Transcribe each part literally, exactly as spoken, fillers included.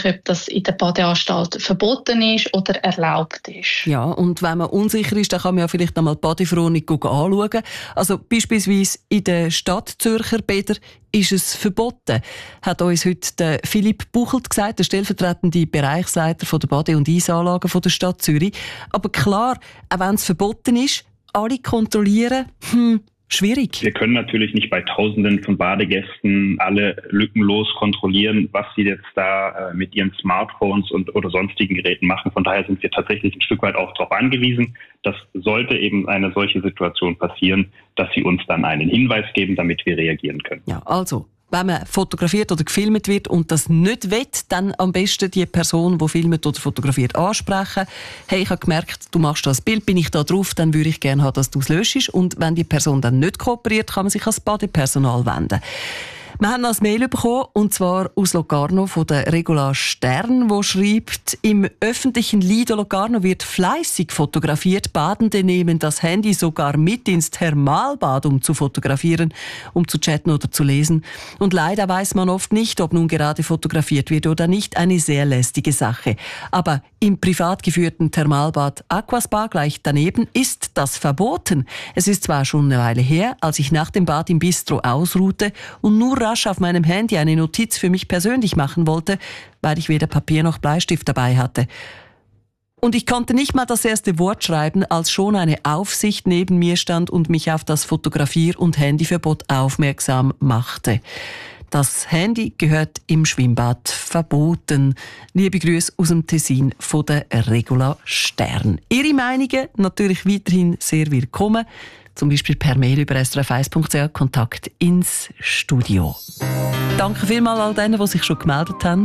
ob das in der Badeanstalt verboten ist oder erlaubt ist. Ja, und wenn man unsicher ist, dann kann man ja vielleicht einmal die Badeverordnung anschauen. Also beispielsweise in den Stadtzürcher Bädern ist es verboten, hat uns heute der Philipp Buchelt gesagt, der stellvertretende Bereichsleiter der Bade- und Eisanlagen der Stadt Zürich. Aber klar, auch wenn es verboten ist, alle kontrollieren, hm, schwierig. Wir können natürlich nicht bei Tausenden von Badegästen alle lückenlos kontrollieren, was sie jetzt da äh, mit ihren Smartphones und oder sonstigen Geräten machen. Von daher sind wir tatsächlich ein Stück weit auch darauf angewiesen, dass sollte eben eine solche Situation passieren, dass sie uns dann einen Hinweis geben, damit wir reagieren können. Ja, also wenn man fotografiert oder gefilmt wird und das nicht will, dann am besten die Person, die filmt oder fotografiert, ansprechen. Hey, ich habe gemerkt, du machst das Bild, bin ich da drauf, dann würde ich gerne haben, dass du es löschst. Und wenn die Person dann nicht kooperiert, kann man sich ans Badepersonal wenden. Wir haben noch ein Mail bekommen, und zwar aus Locarno von der Regula Stern, wo schreibt, im öffentlichen Lido Locarno wird fleißig fotografiert. Badende nehmen das Handy sogar mit ins Thermalbad, um zu fotografieren, um zu chatten oder zu lesen. Und leider weiß man oft nicht, ob nun gerade fotografiert wird oder nicht. Eine sehr lästige Sache. Aber im privat geführten Thermalbad Aquaspa gleich daneben ist das verboten. Es ist zwar schon eine Weile her, als ich nach dem Bad im Bistro ausruhte und nur rasch auf meinem Handy eine Notiz für mich persönlich machen wollte, weil ich weder Papier noch Bleistift dabei hatte. Und ich konnte nicht mal das erste Wort schreiben, als schon eine Aufsicht neben mir stand und mich auf das Fotografier- und Handyverbot aufmerksam machte. Das Handy gehört im Schwimmbad verboten. Liebe Grüße aus dem Tessin von der Regula Stern. Ihre Meinungen natürlich weiterhin sehr willkommen. Zum Beispiel per Mail über s r f eins punkt c h, Kontakt ins Studio. Danke vielmals all denen, die sich schon gemeldet haben.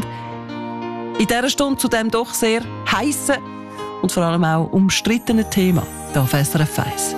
In dieser Stunde zu dem doch sehr heissen und vor allem auch umstrittenen Thema hier auf S R F eins.